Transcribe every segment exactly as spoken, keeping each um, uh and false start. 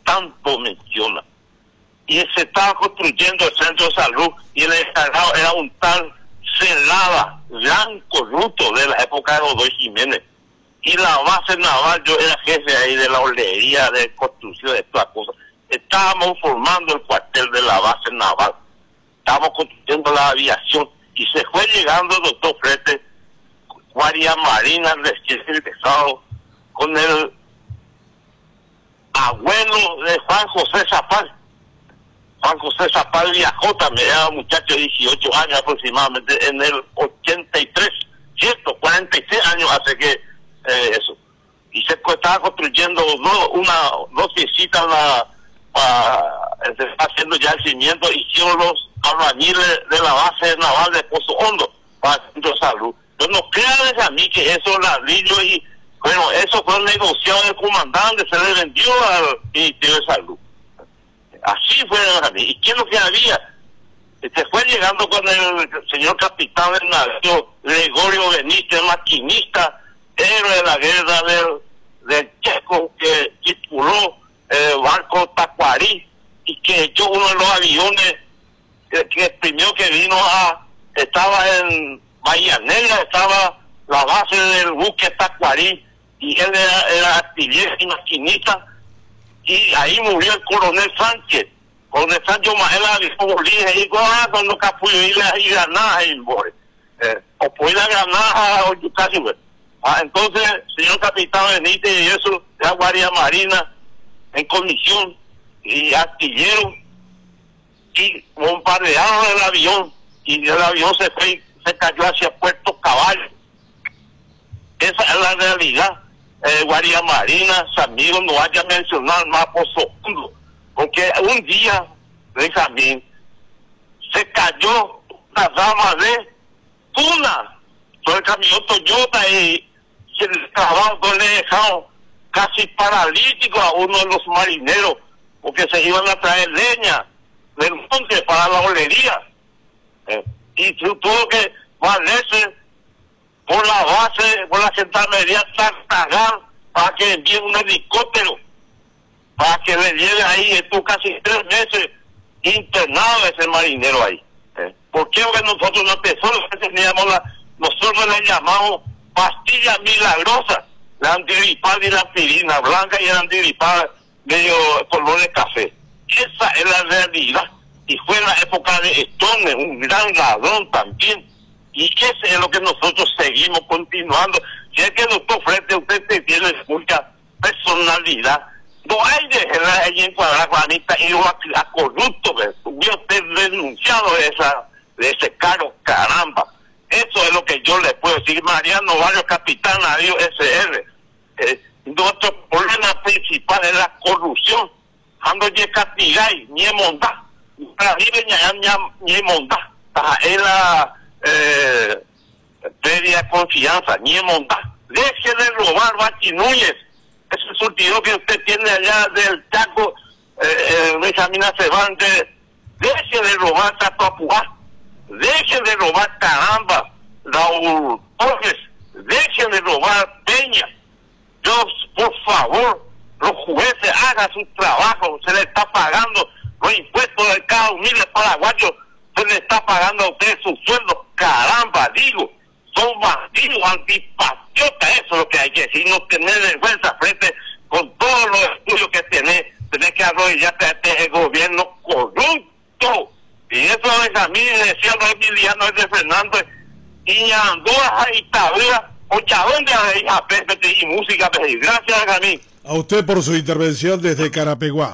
tanto menciona. Y se estaba construyendo el centro de salud y el encargado era un tal Celada, gran corrupto de la época de Godoy Jiménez. Y la base naval, yo era jefe ahí de la olería, de construcción, de todas cosas. Estábamos formando el cuartel de la base naval. Estábamos construyendo la aviación. Y se fue llegando el doctor Frete, Guardia Marina, recién egresado, con el abuelo de Juan José Zapal. Juan José Zapal viajó también, era un muchacho de dieciocho años aproximadamente, en el ochenta y tres, ¿cierto? cuarenta y seis años hace que eh, eso. Y se estaba construyendo no, una, dos visitas, la, uh, se está haciendo ya el cimiento, hicieron los albañiles de la base naval de Pozo Hondo para el centro de salud. Pero no crean a mí que eso ladrillo y, bueno, eso fue negociado del comandante, se le vendió al Ministerio de Salud. Así fue a mí. ¿Y qué es lo que había? Se fue llegando con el señor capitán del navío Gregorio Benítez, maquinista, héroe de la guerra del, del Checo, que tripuló el barco Tacuarí y que echó uno de los aviones que, que el primero que vino a, estaba en Bahía Negra, estaba la base del buque Tacuarí y él era, era artillero y maquinista. Y ahí murió el coronel Sánchez. Coronel Sánchez Majela dijo Bolívar y dijo, ah, cuando capullo y le y ganar y more. O puede ganar o casi güey. Ah, entonces, señor capitán Benítez y eso, la Guardia Marina en comisión y artillero y bombardearon el avión y el avión se fue, se cayó hacia Puerto Caballo. Esa es la realidad. Eh, Guardia Marina, amigos, no vaya a mencionar más Pozo Hondo, porque un día, Benjamín, se cayó una dama de Tuna sobre el camión Toyota y el trabajo le dejaron casi paralítico a uno de los marineros, porque se iban a traer leña del monte para la olería. Eh, y tuvo que valerse por la base, por la gendarmería Tartagal, para que envíen un helicóptero, para que le lleve ahí, estuvo casi tres meses internado ese marinero ahí. ¿Eh? ¿Por qué? Porque nosotros no teníamos la, nosotros le llamamos pastilla milagrosa, la antigripal y la aspirina blanca y la antigripal medio color de café. Esa es la realidad. Y fue en la época de Stone, un gran ladrón también. Y eso es lo que nosotros seguimos continuando. Si es que, doctor Frete, usted tiene mucha personalidad, no hay de ahí encuadrar con Anita y a, a corrupto, hubiera usted denunciado esa, de ese cargo, caramba. Eso es lo que yo le puedo decir. Mariano Barrio, capitán Navío S R. Eh, nuestro problema principal es la corrupción. Ando ye castigay, ni monda. Para vive ni monda. Es la Eh, pérdida de confianza, ni monda. Deje de robar, Bachi Núñez. Ese surtido que usted tiene allá del Chaco, eh, Benjamín Cervantes, deje de robar Tatuapujá, deje de robar Caramba, Raúl Torres, deje de robar Peña. Dios, por favor, los jueces hagan su trabajo, se le está pagando los impuestos de cada humilde paraguayo, se le está pagando a usted su sueldo. Caramba, digo, son bandidos antipatriotas, eso es lo que hay que decir, no tener vergüenza frente con todos los estudios que tenés, tenés que arrodillarte a este gobierno corrupto. Y eso es a mí, decía los Emiliano de Fernando, y Andorra y Tabura, ochavón de ahí a Pepe y música, gracias a mí. A usted por su intervención desde Carapeguá.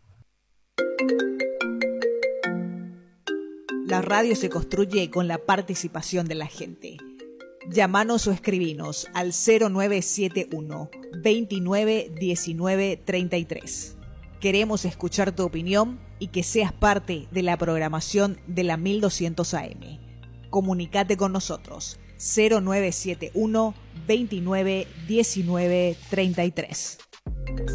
La radio se construye con la participación de la gente. Llámanos o escribinos al cero nueve siete uno, veintinueve diecinueve treinta y tres. Queremos escuchar tu opinión y que seas parte de la programación de la mil doscientos A M. Comunicate con nosotros cero nueve siete uno, veintinueve diecinueve treinta y tres.